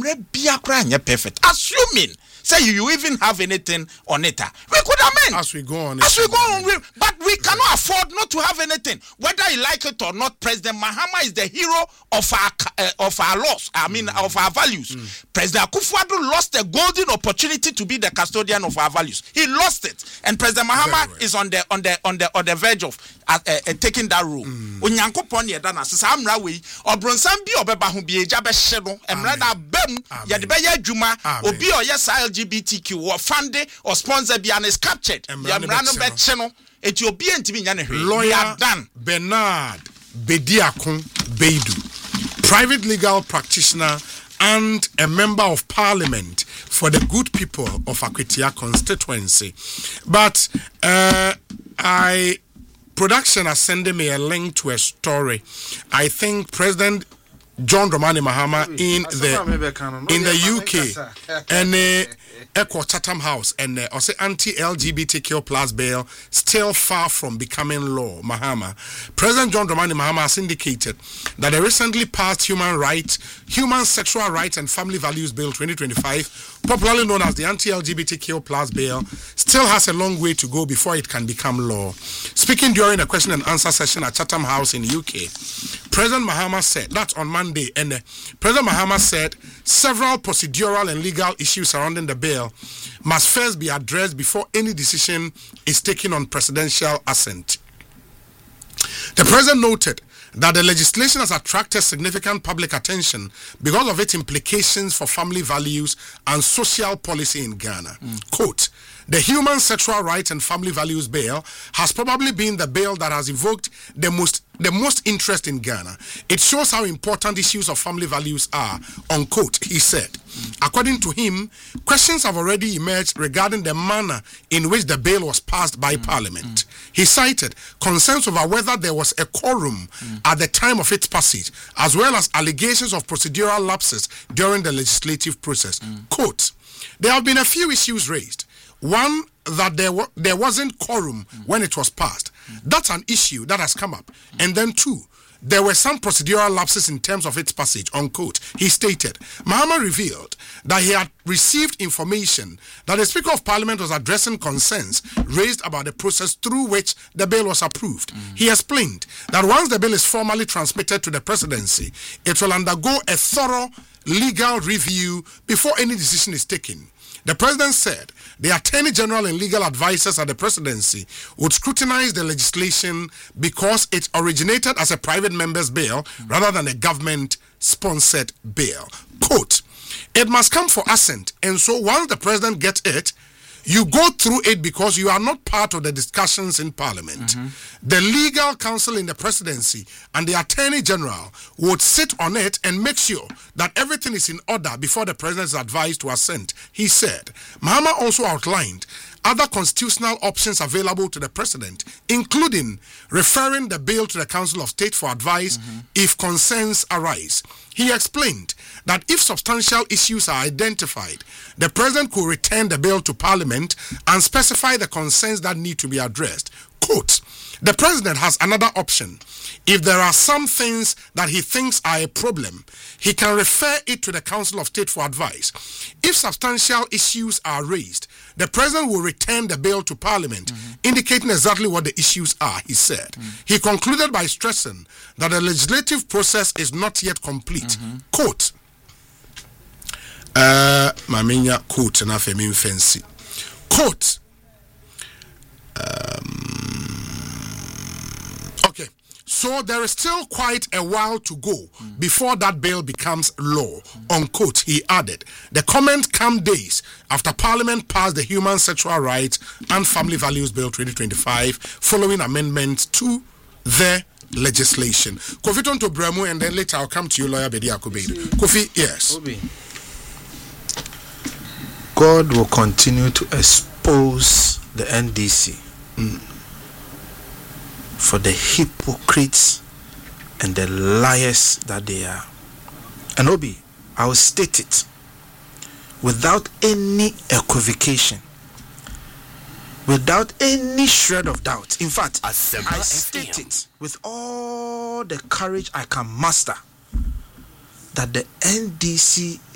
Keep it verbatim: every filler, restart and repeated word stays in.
emre bia kra nya perfect. Assuming say you, you even have anything on it, we could amend as we go on. As we go on, we, but we cannot afford not to have anything. Whether you like it or not, President Mahama is the hero of our uh, of our laws. I mean, mm. of our values. Mm. President Akufo-Addo lost a golden opportunity to be the custodian of our values. He lost it, and President Mahama right. is on the on the on the on the verge of uh, uh, uh, taking that role. Onyankopon ye dana sisa amra we obronsan bi obeba ho bi eja be hye no emra da bam ye de be ye adwuma obi o yes L G B T Q or funded or sponsor bi and is captured. Yamra no be hye no eti obi entimi nya ne hwe. Lawyer Bernard Bediakon Beidu, private legal practitioner and a member of parliament for the good people of Akwatia constituency. But uh, I production has sent me a link to a story. I think President John Dramani Mahama in the in the U K and uh, Echo Chatham House and uh, also anti-L G B T Q plus bill still far from becoming law. Mahama, President John Dramani Mahama has indicated that the recently passed Human Rights, Human Sexual Rights and Family Values Bill twenty twenty-five, popularly known as the anti-L G B T Q plus bill, still has a long way to go before it can become law. Speaking during a question and answer session at Chatham House in the U K, President Mahama said, that's on Monday, and uh, President Mahama said several procedural and legal issues surrounding the bill must first be addressed before any decision is taken on presidential assent. The president noted that the legislation has attracted significant public attention because of its implications for family values and social policy in Ghana. Mm. Quote, the Human Sexual Rights and Family Values Bill has probably been the bill that has evoked the most the most interest in Ghana. It shows how important issues of family values are, unquote, he said. Mm. According to him, questions have already emerged regarding the manner in which the bill was passed by mm. Parliament. Mm. He cited concerns over whether there was a quorum mm. at the time of its passage, as well as allegations of procedural lapses during the legislative process. Mm. Quote, there have been a few issues raised. One, that there, wa- there wasn't quorum mm. when it was passed. Mm. That's an issue that has come up. Mm. And then two, there were some procedural lapses in terms of its passage, unquote. He stated, Mahama revealed that he had received information that the Speaker of Parliament was addressing concerns raised about the process through which the bill was approved. Mm. He explained that once the bill is formally transmitted to the presidency, it will undergo a thorough legal review before any decision is taken. The president said the Attorney General and legal advisors at the presidency would scrutinize the legislation because it originated as a private member's bill mm. rather than a government-sponsored bill. Quote, it must come for assent, and so once the president gets it, you go through it because you are not part of the discussions in Parliament. Mm-hmm. The legal counsel in the presidency and the Attorney General would sit on it and make sure that everything is in order before the president is advised to assent, he said. Mahama also outlined other constitutional options available to the president, including referring the bill to the Council of State for advice mm-hmm. if concerns arise. He explained that if substantial issues are identified, the president could return the bill to Parliament and specify the concerns that need to be addressed. Quote, the president has another option. If there are some things that he thinks are a problem, he can refer it to the Council of State for advice. If substantial issues are raised, the president will return the bill to Parliament, mm-hmm. indicating exactly what the issues are, he said. Mm-hmm. He concluded by stressing that the legislative process is not yet complete. Mm-hmm. Quote, uh, Maminya quote, na femi fancy. Quote, um, okay. So there is still quite a while to go mm. before that bill becomes law, mm. unquote, he added. The comment come days after Parliament passed the Human Sexual Rights and Family Values Bill twenty twenty-five following amendments to the legislation. Kofi Tonto Bremu, and then later I'll come to you, Lawyer Bediako Beidu. Kofi, yes. Obi. God will continue to expose the N D C. Mm. For the hypocrites and the liars that they are. And Obi, I will state it without any equivocation, without any shred of doubt. In fact, I state it with all the courage I can muster that the N D C